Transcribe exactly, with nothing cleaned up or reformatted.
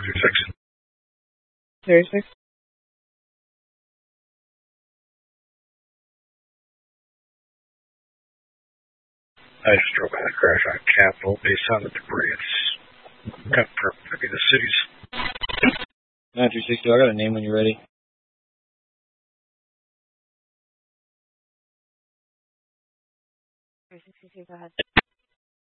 thirty-six. thirty-six. I just drove by the crash on Capitol based on the debris. It's confirmed to be the city's. nine three six two, I got a name when you're ready. three sixty-two, go ahead.